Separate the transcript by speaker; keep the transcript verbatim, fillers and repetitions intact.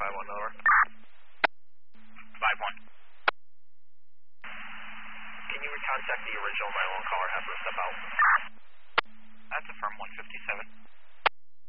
Speaker 1: five one over.
Speaker 2: five one.
Speaker 1: Can you contact the original nine one one caller, have her step out?
Speaker 2: That's a firm one fifty-seven.